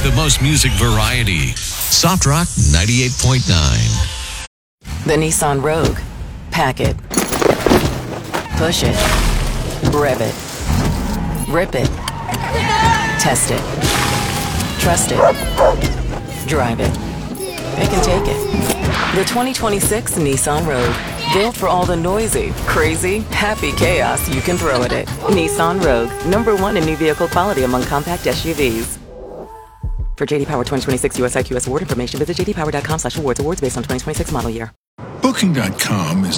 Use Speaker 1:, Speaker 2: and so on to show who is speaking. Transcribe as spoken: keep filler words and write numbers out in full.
Speaker 1: The most music variety. Soft Rock ninety-eight point nine.
Speaker 2: The Nissan Rogue. Pack it. Push it. Rev it. Rip it. Test it. Trust it. Drive it. It can take it. The twenty twenty-six Nissan Rogue. Built for all the noisy, crazy, happy chaos you can throw at it. Nissan Rogue. Number one in new vehicle quality among compact S U Vs. For J D Power twenty twenty-six U S I Q S award information, visit j d power dot com slash awards. Awards based on twenty twenty-six model year.
Speaker 3: Booking dot com is